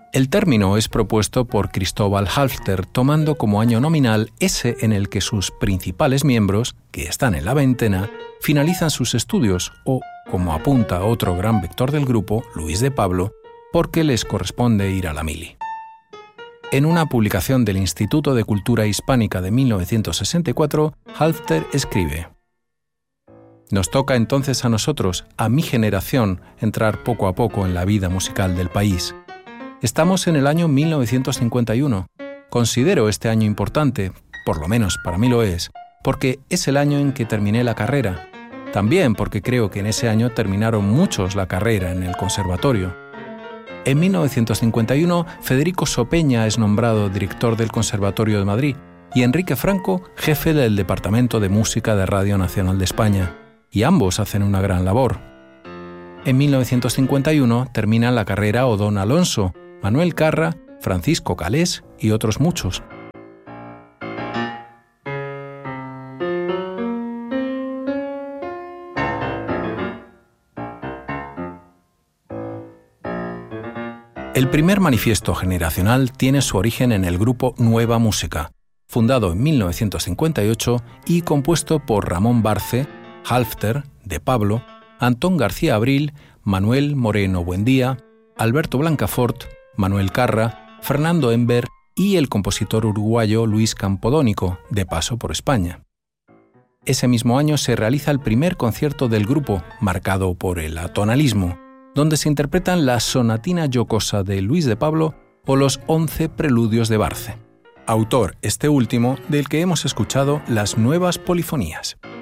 El término es propuesto por Cristóbal Halffter, tomando como año nominal ese en el que sus principales miembros, que están en la veintena, finalizan sus estudios o, como apunta otro gran vector del grupo, Luis de Pablo, porque les corresponde ir a la mili. En una publicación del Instituto de Cultura Hispánica de 1964, Halffter escribe: «Nos toca entonces a nosotros, a mi generación, entrar poco a poco en la vida musical del país. Estamos en el año 1951. Considero este año importante, por lo menos para mí lo es, porque es el año en que terminé la carrera. También porque creo que en ese año terminaron muchos la carrera en el conservatorio. En 1951, Federico Sopeña es nombrado director del Conservatorio de Madrid y Enrique Franco, jefe del Departamento de Música de Radio Nacional de España, y ambos hacen una gran labor. En 1951 terminan la carrera Odón Alonso, Manuel Carra, Francisco Calés y otros muchos. El primer manifiesto generacional tiene su origen en el grupo Nueva Música, fundado en 1958 y compuesto por Ramón Barce, Halffter, de Pablo, Antón García Abril, Manuel Moreno Buendía, Alberto Blancafort, Manuel Carra, Fernando Ember y el compositor uruguayo Luis Campodónico, de paso por España. Ese mismo año se realiza el primer concierto del grupo, marcado por el atonalismo, donde se interpretan la Sonatina Jocosa de Luis de Pablo o los 11 Preludios de Barce, autor este último del que hemos escuchado las Nuevas Polifonías.